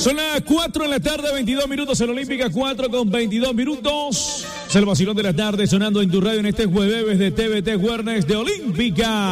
Son las 4 de la tarde, 22 minutos en Olímpica, 4 con 22 minutos. Es el vacilón de la tarde sonando en tu radio en este jueves de TVT Jueves de Olímpica.